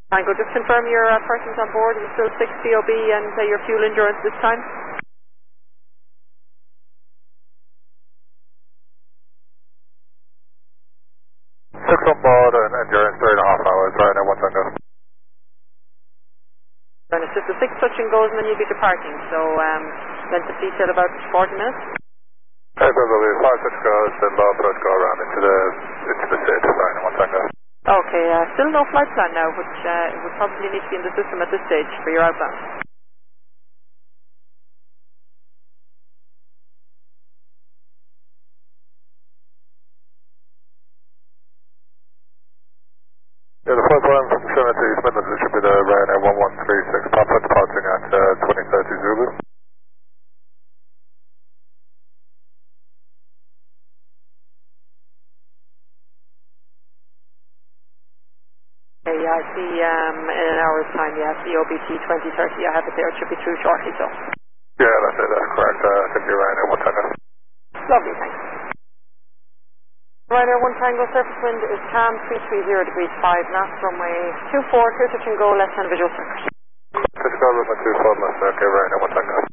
Tango, just confirm your persons on board. Is still 6 COB and your fuel endurance this time? Six on board and endurance 3.5 hours, right now, 1 Tango. And it's just a 6 touch and goes and then you'll be departing. So, length of seat at about 40 minutes? Hey, Bravo, 5 touch goes, then low approach go around into the SID, right now, 1 Tango. Okay, still no flight plan now, which would probably need to be in the system at this stage for your outbound. Yeah, the first one from 70 East Midlands, it should be the Ryanair 1136 Papa departing at 2030 Zulu. Okay, yeah, I see in an hour's time, yeah, COBT 2030, I have it there, it should be through shortly, so. Yeah, that's it, that's correct. I think you're Ryanair 1 Tango. Lovely, thanks. Ryanair 1 Tango, surface wind is calm, 330 degrees 5 knots, runway 24, clear touch and go, left hand visual circuit. Touch go, runway 24, left, okay, Ryanair 1 Tango.